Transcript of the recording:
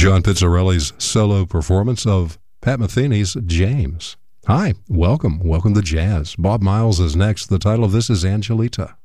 John Pizzarelli's solo performance of Pat Metheny's James. Hi, welcome to Jazz. Bob Miles is next. The title of this is Angelita.